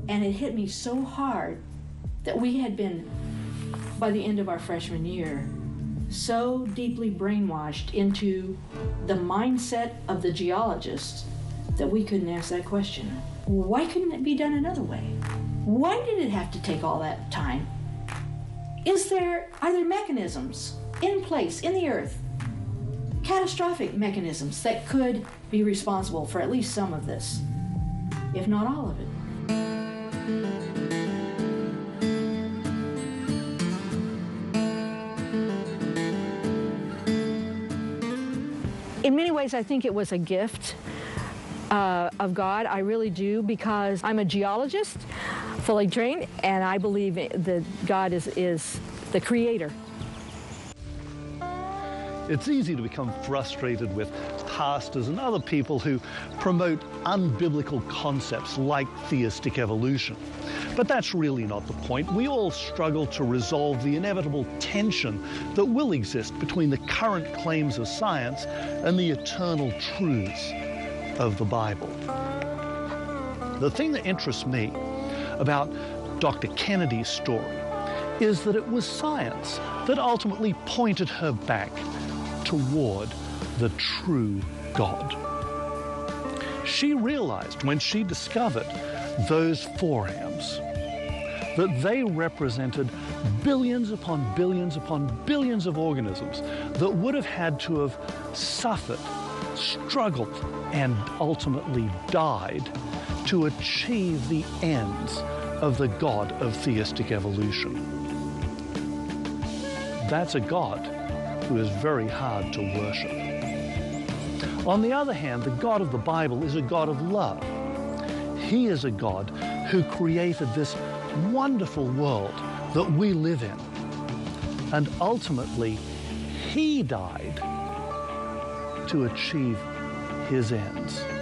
And it hit me so hard that we had been, by the end of our freshman year, so deeply brainwashed into the mindset of the geologists that we couldn't ask that question. Why couldn't it be done another way? Why did it have to take all that time? Are there mechanisms in place in the earth, catastrophic mechanisms that could be responsible for at least some of this, if not all of it? In many ways, I think it was a gift of God. I really do, because I'm a geologist, fully trained, and I believe that God is the creator. It's easy to become frustrated with pastors and other people who promote unbiblical concepts like theistic evolution. But that's really not the point. We all struggle to resolve the inevitable tension that will exist between the current claims of science and the eternal truths of the Bible. The thing that interests me about Dr. Kennedy's story is that it was science that ultimately pointed her back toward the true God. She realized when she discovered those forams that they represented billions upon billions upon billions of organisms that would have had to have suffered, struggled, and ultimately died to achieve the ends of the God of theistic evolution. That's a God who is very hard to worship. On the other hand, the God of the Bible is a God of love. He is a God who created this wonderful world that we live in. And ultimately, He died to achieve His ends.